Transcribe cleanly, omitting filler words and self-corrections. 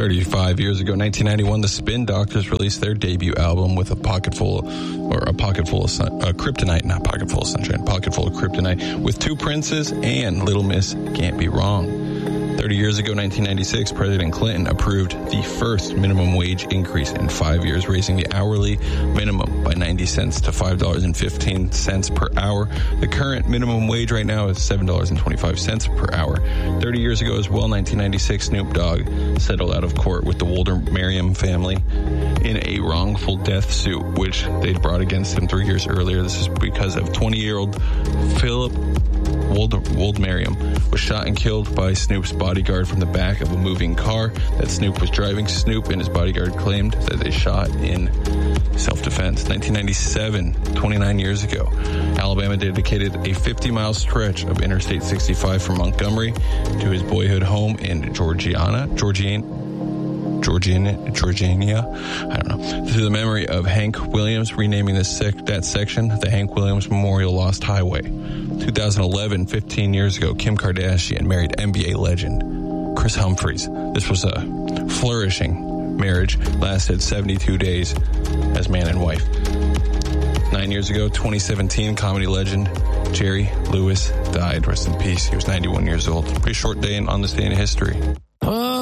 35 years ago, 1991, the Spin Doctors released their debut album with a pocket full of kryptonite, with Two Princes and Little Miss Can't Be Wrong. 30 years ago, 1996, President Clinton approved the first minimum wage increase in 5 years, raising the hourly minimum by 90 cents to $5.15 per hour. The current minimum wage right now is $7.25 per hour. 30 years ago as well, 1996, Snoop Dogg settled out of court with the Walter Merriam family in a wrongful death suit, which they'd brought against him 3 years earlier. This is because of 20-year-old Philip Wold Merriam was shot and killed by Snoop's bodyguard from the back of a moving car that Snoop was driving. Snoop and his bodyguard claimed that they shot in self-defense. 1997, 29 years ago, Alabama dedicated a 50-mile stretch of Interstate 65 from Montgomery to his boyhood home in Georgia, I don't know, to the memory of Hank Williams, renaming that section the Hank Williams Memorial Lost Highway. 2011, 15 years ago, Kim Kardashian married NBA legend Chris Humphries. This was a flourishing marriage, lasted 72 days as man and wife. 9 years ago, 2017, comedy legend Jerry Lewis died. Rest in peace. He was 91 years old. Pretty short day on this day in history.